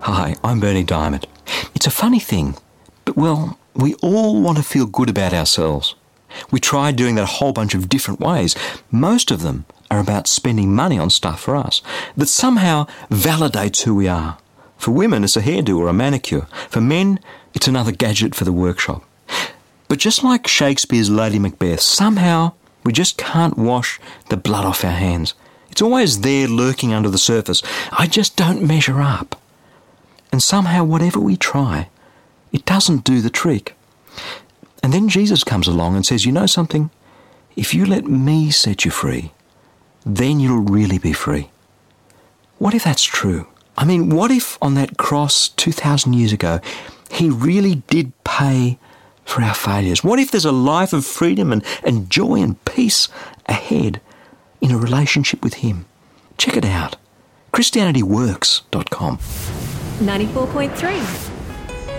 Hi, I'm Bernie Diamond. It's a funny thing, but well, we all want to feel good about ourselves. We try doing that a whole bunch of different ways. Most of them are about spending money on stuff for us that somehow validates who we are. For women, it's a hairdo or a manicure. For men, it's another gadget for the workshop. But just like Shakespeare's Lady Macbeth, somehow we just can't wash the blood off our hands. It's always there lurking under the surface. I just don't measure up. And somehow whatever we try, it doesn't do the trick. And then Jesus comes along and says, you know something? If you let me set you free, then you'll really be free. What if that's true? I mean, what if on that cross 2,000 years ago, he really did pay for our failures? What if there's a life of freedom and joy and peace ahead in a relationship with him? Check it out. ChristianityWorks.com. 94.3